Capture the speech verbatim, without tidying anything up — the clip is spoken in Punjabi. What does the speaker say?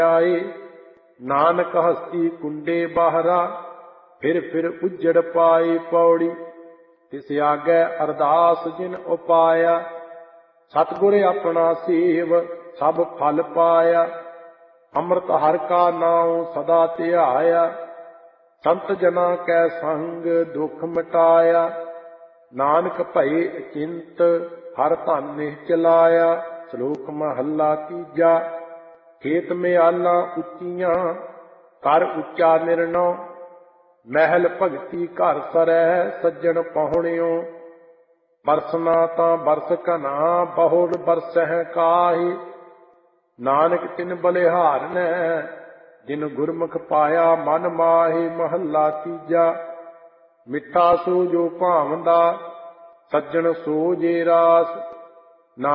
ਆਏ। ਨਾਨਕ ਹਸਤੀ ਕੁੰਡੇ ਬਾਹਰਾ, ਫਿਰ ਫਿਰ ਉੱਜੜ ਪਾਏ ਪੌੜੀ। ਤਿਸ ਆਗੈ ਅਰਦਾਸ ਜਿਨ ਉਪਾਇਆ, ਸਤਿਗੁਰ ਆਪਣਾ ਸੇਵ ਸਭ ਫਲ ਪਾਇਆ। ਅੰਮ੍ਰਿਤ ਹਰਿ ਕਾ ਨਾਉ ਸਦਾ ਧਿਆਇਆ, ਸੰਤ ਜਨਾਂ ਕੈ ਸੰਗ ਦੁਖ ਮਿਟਾਇਆ। ਨਾਨਕ ਭਏ ਅਚਿੰਤ ਹਰਿ ਧਨ ਨਿਹਚਲਾਇਆ। ਸ਼ਲੋਕ ਮਹੱਲਾ ਤੀਜਾ। ਖੇਤ ਮਿਆਲਾਂ ਉੱਚੀਆਂ ਕਰ ਉੱਚਾ ਨਿਰਣਉ, ਮਹਿਲ ਭਗਤੀ ਘਰ ਸਰੈ ਸੱਜਣ ਪਹੁੰਚਿਓ। ਬਰਸਨਾ ਤਾਂ ਬਰਸ ਘਨਾ, ਬਹੁੜ ਬਰਸਹਿ ਕਾਹੀ। ਨਾਨਕ ਤਿਨ ਬਲਿਹਾਰਨੈ, ਜਿਨ ਗੁਰਮੁਖ ਪਾਇਆ ਮਨ ਮਾਹੀ। ਮਹੱਲਾ ਤੀਜਾ। ਮਿੱਠਾ ਸੋ ਜੋ ਭਾਵੰਦਾ, ਸੱਜਣ ਸੋ ਜੇ ਰਾਸ।